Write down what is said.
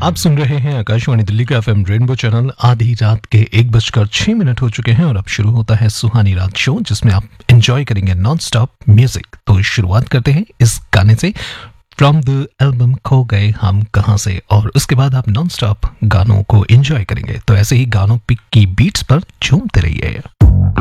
आप सुन रहे हैं आकाशवाणी दिल्ली का एफएम रेनबो चैनल। आधी रात के 1:06 हो चुके हैं और अब शुरू होता है सुहानी रात शो, जिसमें आप एंजॉय करेंगे नॉन स्टॉप म्यूजिक। तो शुरुआत करते हैं इस गाने से, फ्रॉम द एल्बम खो गए हम कहां से, और उसके बाद आप नॉन स्टॉप गानों को एंजॉय करेंगे। तो ऐसे ही गानों की बीट्स पर झूमते रहिए।